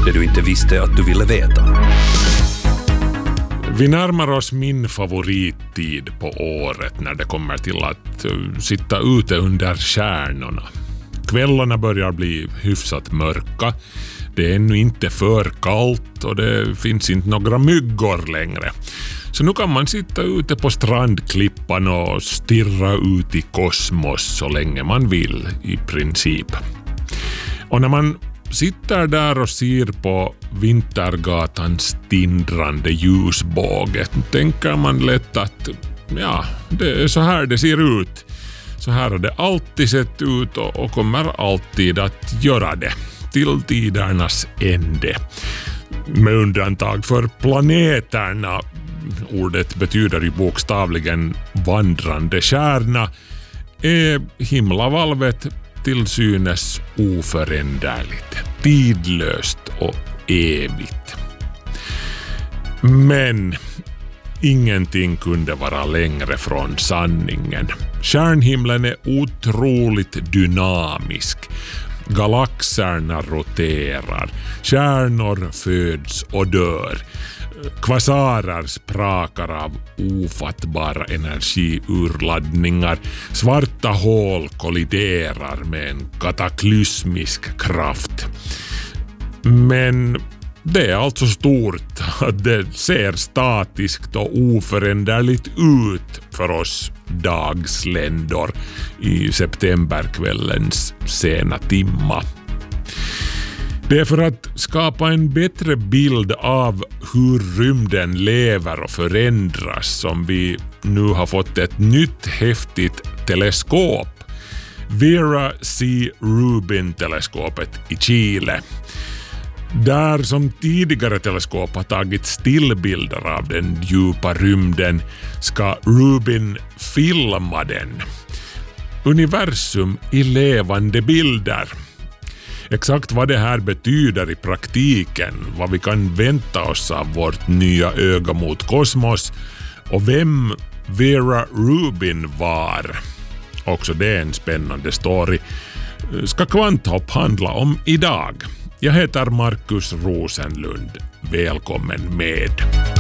Det du inte visste att du ville veta. Vi närmar oss min favorittid på året när det kommer till att sitta ute under stjärnorna. Kvällarna börjar bli hyfsat mörka. Det är ännu inte för kallt och det finns inte några myggor längre. Så nu kan man sitta ute på strandklippan och stirra ut i kosmos så länge man vill i princip. Och när man sitter där och ser på Vintergatans tindrande ljusbåge tänker man lätt att det är så här det ser ut. Så här har det alltid sett ut och kommer alltid att göra det till tidernas ände. Med undantag för planeterna. Ordet betyder ju bokstavligen vandrande stjärna. Är himlavalvet till synes oföränderligt, tidlöst och evigt. Men ingenting kunde vara längre från sanningen. Stjärnhimlen är otroligt dynamisk. Galaxerna roterar, stjärnor föds och dör. Kvasarer sprakar av ofattbara energiurladdningar. Svarta hål kolliderar med en kataklysmisk kraft. Men det är alltså stort att det ser statiskt och oföränderligt ut för oss dagsländor i septemberkvällens sena timma. Det är för att skapa en bättre bild av hur rymden lever och förändras som vi nu har fått ett nytt häftigt teleskop. Vera C. Rubin-teleskopet i Chile. Där som tidigare teleskop har tagit stillbilder av den djupa rymden ska Rubin filma den. Universum i levande bilder. Exakt vad det här betyder i praktiken, vad vi kan vänta oss av vårt nya öga mot kosmos och vem Vera Rubin var. Också det är en spännande story. Ska Kvanthopp handla om idag. Jag heter Markus Rosenlund. Välkommen med.